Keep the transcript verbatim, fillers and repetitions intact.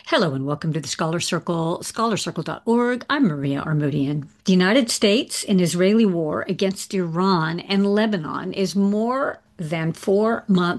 Hello and welcome to the Scholar Circle, scholar circle dot org. I'm Maria Armodian. The United States and Israeli war against Iran and Lebanon is more than four months